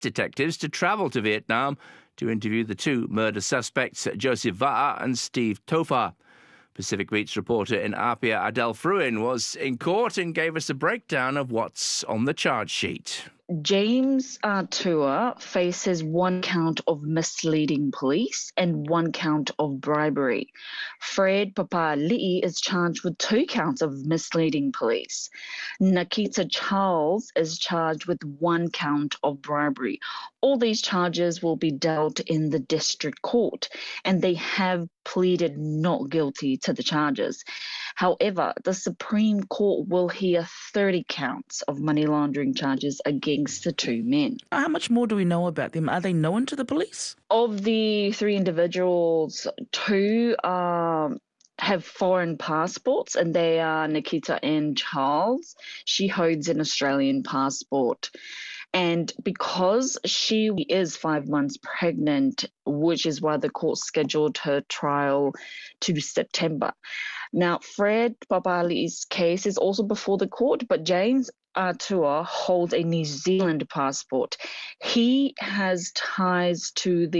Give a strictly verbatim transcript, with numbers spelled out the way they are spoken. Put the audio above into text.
detectives to travel to Vietnam to interview the two murder suspects, Joseph Va'a and Steve Tofa. Pacific Beats reporter in Apia, Adele Fruin, was in court and gave us a breakdown of what's on the charge sheet. James Artua faces one count of misleading police and one count of bribery. Fred Papali'i is charged with two counts of misleading police. Nikita Charles is charged with one count of bribery. All these charges will be dealt in the district court, and they have pleaded not guilty to the charges. However, the Supreme Court will hear thirty counts of money laundering charges against the two men. How much more do we know about them? Are they known to the police? Of the three individuals, two um, have foreign passports, and they are Nikita and Charles. She holds an Australian passport. And because she is five months pregnant, which is why the court scheduled her trial to September. Now, Fred Papali'i's case is also before the court, but James Artua holds a New Zealand passport. He has ties to the